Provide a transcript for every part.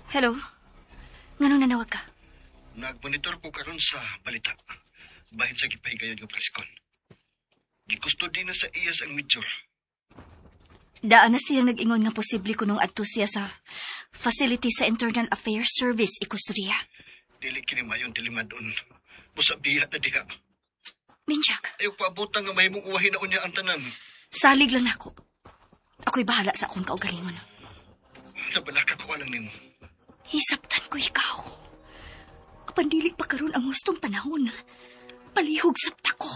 Hello? Nganong nanawag ka? Nagmonitor ko karon sa balita. Bahin sa gipahigayon nga preskon. Gikustodi na sa iyas ang major. Daan na siyang nag-ingon nga posible kunong adto siya sa facility sa Internal Affairs Service ikustudiya. Dili kini mayon dilimadon. Musabiha ta diha. Minjak. Ayaw paabutang nga mahimong uwahin na unya ang tanan. Salig lang ako. Ako'y bahala sa akong kaugalingon. Nabalaka ko alang nimo. Hisaptan ko ikaw. Pandilig pa karon ang gustong panahon. Palihog sapta ko.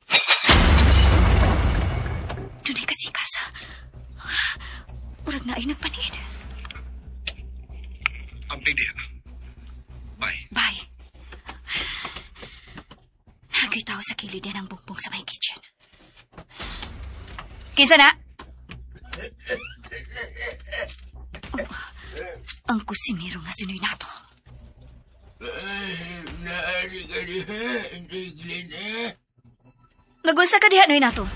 Dunay kasikas. Urag na ay nagpanid. Amping diha. Bye. Bye. Nagay tao sa kilid yan ang bumbong sa may kitchen. Kinsa na? Oh, ang kusinero nga sinoy nato. Naari ka diha, hindi Glena. Nagunsa ka diha, noy nato?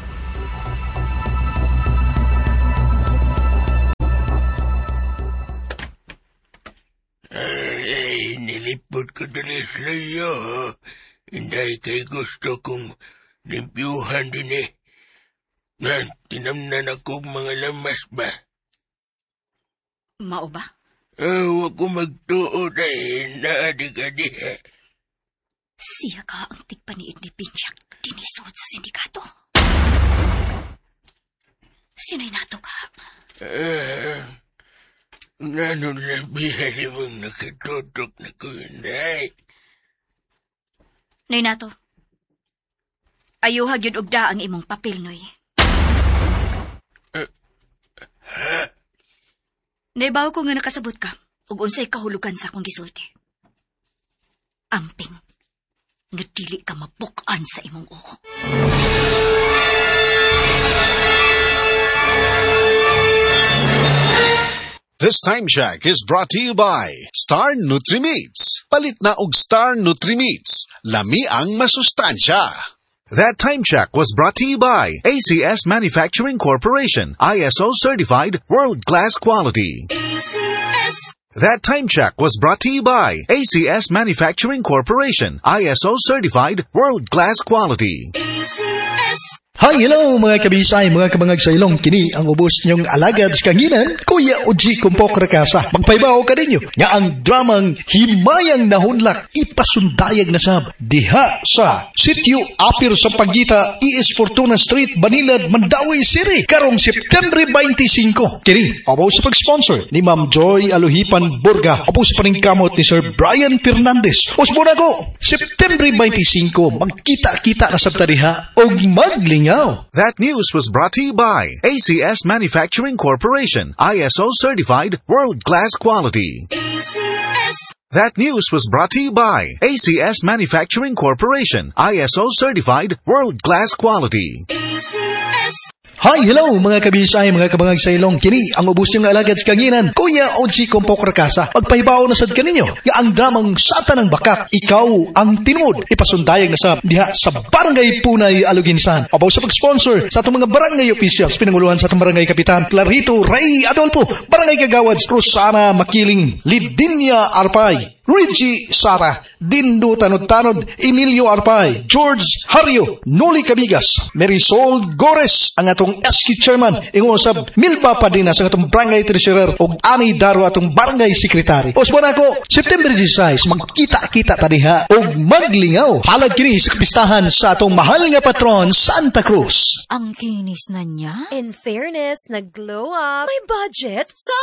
Ay, nilipot ko dali sa iyo. Hindi kay gusto kong limpyuhan din eh. Na, tinamnan ako mga lamas ba? Mao ba? Huwag ko magtuo dahil naadi ka diha. Siya ka ang tigpaniid ni Pinchak dinisod sa sindikato. Sino'y nato ka? Nanong labihan mong nakatutok na kunay. Noy nato. Ayuhag yun ugda ang imong papel, Noy. Ha? Naibaw ko nga nakasabot ka, ug unsay kahulugan sa akong gisulti. Amping, nga dili ka mapukan sa imong uho. This Time Check is brought to you by Star Nutri-Meats. Palit na og Star Nutri-Meats. Lami ang masustansya. That Time Check was brought to you by ACS Manufacturing Corporation, ISO certified world-class quality. ACS. That Time Check was brought to you by ACS Manufacturing Corporation, ISO certified world-class quality. ACS. Hi, hello mga kabisay, mga kabangag sa ilong. Kini ang ubos niyong alagad sa kanginan, Kuya Oji Kumpok Rakasa. Magpaibaw ka ninyo nga ang dramang Himayang Nahunlak ipasundayag na sab diha sa Sitio Apir sa Pagita, E.S. Fortuna Street, Banilad, Mandawi City, karong September 25. Kini, abaw sa pag-sponsor ni Ma'am Joy Aluhipan Burga, abaw sa paningkamot ni Sir Brian Fernandez. Usbona ko, September 25, magkita-kita na sab ta diha og magling. That news was brought to you by ACS Manufacturing Corporation, ISO certified world-class quality. ACS. That news was brought to you by ACS Manufacturing Corporation, ISO certified world-class quality. ACS. Hi, hello mga kabisay, mga kabangag sa ilong. Kini ang ubos niyong alagad sa kanginan, Kuya Oji Kumpok Rakasa. Magpahibaw na sad kaninyo nga ang dramang Sata ng Bakat, Ikaw ang Tinod, ipasundayag na sa diha sa Barangay Punay, Aluginsan. Abaw sa pag-sponsor sa atong mga barangay officials, pinanguluhan sa atong barangay kapitan Clarito Ray Adolfo, barangay kagawads Rosana Makiling, Lidinia Arpay, Reggie Sara, Dindo Tanod-Tanod, Emilio Arpay, George Hario, Noli Cabigas, Marisol Gores, ang atong SQ Chairman, ingusab Milpa Padina sa atong Barangay Treasurer, o Ani Daro atong Barangay Secretary. Osbon ako, September 16, magkita-kita tadiha o maglingaw. Halad kini sa kapistahan sa atong mahal nga patron, Santa Cruz. Ang kinis na niya. In fairness, nag-glow up. May budget. So,